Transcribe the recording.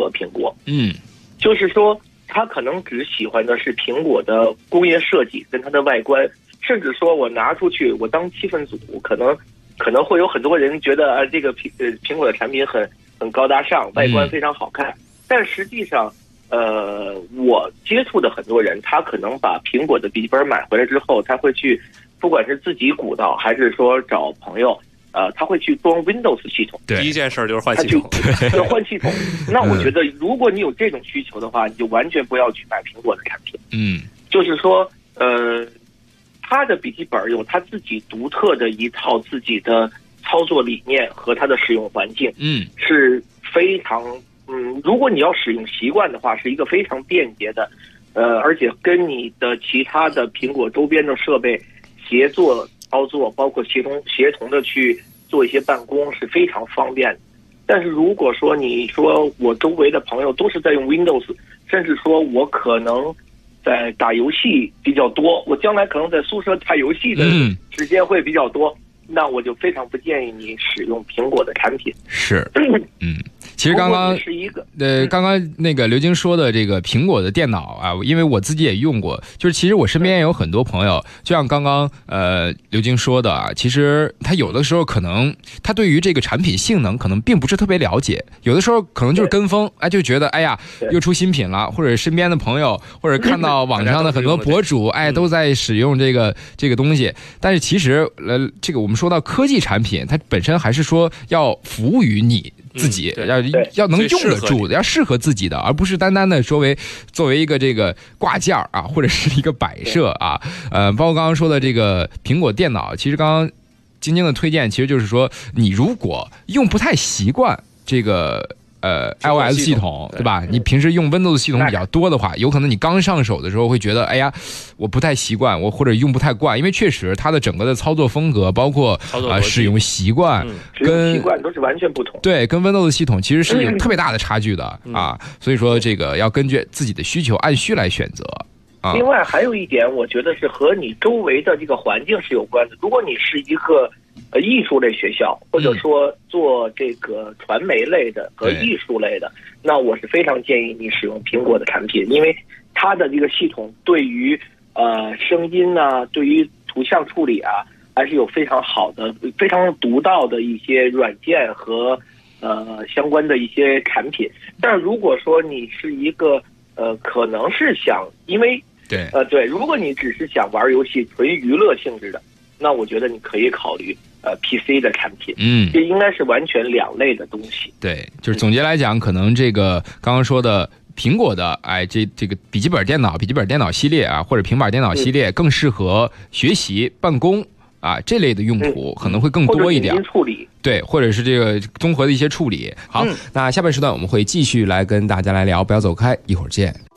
合苹果。就是说他可能只喜欢的是苹果的工业设计跟它的外观，甚至说我拿出去我当气氛组，可能会有很多人觉得这个苹果的产品很高大上，外观非常好看，但实际上我接触的很多人，他可能把苹果的笔记本买回来之后，他会去不管是自己鼓捣还是说找朋友，他会去装 Windows 系统。 对，第一件事就是换系统。 要换系统。那我觉得，如果你有这种需求的话，你就完全不要去买苹果的产品。就是说，他的笔记本有他自己独特的一套自己的操作理念和他的使用环境。是非常如果你要使用习惯的话，是一个非常便捷的，而且跟你的其他的苹果周边的设备协作操作，包括协同的去做一些办公是非常方便的。但是如果说你说我周围的朋友都是在用 Windows， 甚至说我可能在打游戏比较多，我将来可能在宿舍打游戏的时间会比较多，那我就非常不建议你使用苹果的产品。 是，其实刚刚那个刘晶说的这个苹果的电脑啊，因为我自己也用过，就是其实我身边也有很多朋友，就像刚刚刘晶说的啊，其实他有的时候可能他对于这个产品性能可能并不是特别了解，有的时候可能就是跟风，就觉得哎呀又出新品了，或者身边的朋友或者看到网上的很多博主都在使用这个东西，但是其实这个我们说到科技产品，它本身还是说要服务于你自己，要能用得住，要适合自己的，而不是单单的作为一个这个挂件啊，或者是一个摆设啊。包括刚刚说的这个苹果电脑，其实刚刚晶晶的推荐，其实就是说，你如果用不太习惯这个iOS 系统，对吧？你平时用 Windows 系统比较多的话，有可能你刚上手的时候会觉得，哎呀，我不太习惯，我或者用不太惯，因为确实它的整个的操作风格，包括使用习惯，跟都是完全不同。 对，跟 Windows 系统其实是有特别大的差距的啊。所以说，这个要根据自己的需求按需来选择。 另外还有一点，我觉得是和你周围的这个环境是有关的。如果你是一个艺术类学校，或者说做这个传媒类的和艺术类的，那我是非常建议你使用苹果的产品，因为它的这个系统对于声音啊，对于图像处理啊，还是有非常好的、非常独到的一些软件和相关的一些产品。但如果说你是一个可能是想因为对，如果你只是想玩游戏纯娱乐性质的，那我觉得你可以考虑PC 的产品。这应该是完全两类的东西。 对，就是总结来讲，可能这个刚刚说的苹果的这个笔记本电脑系列啊，或者平板电脑系列更适合学习办公这类的用途可能会更多一点， 或者处理， 对，或者是这个综合的一些处理。好，那下半时段我们会继续来跟大家来聊，不要走开，一会儿见。